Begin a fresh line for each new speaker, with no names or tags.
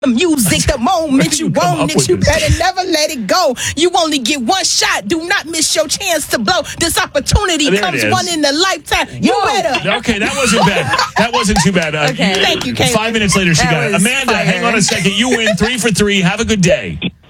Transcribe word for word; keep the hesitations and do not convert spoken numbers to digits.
The music, the moment you want it, you better never let it go. You only get one shot. Do not miss your chance to blow. This opportunity
There
comes one in a lifetime. You
Whoa.
better.
Okay, that wasn't bad. That wasn't too bad. Uh,
Okay.
Thank you, Kate.
Five minutes later, she
That
got it.
was
Amanda,
fire.
hang on a second. You win three for three. Have a good day.